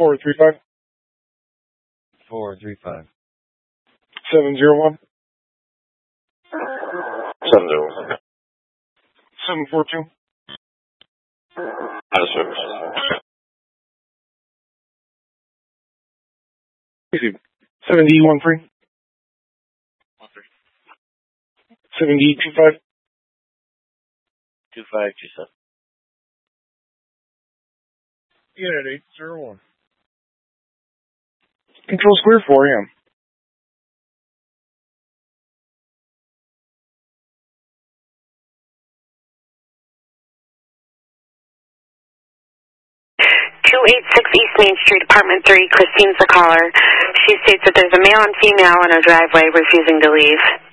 435. 435. 701. 701. 742. Out of service. Easy. 7013. 7025. 2527. Unit 801. Control square 4 AM. East Main Street, Apartment 3, Christine's the caller. She states that there's a male and female in her driveway refusing to leave.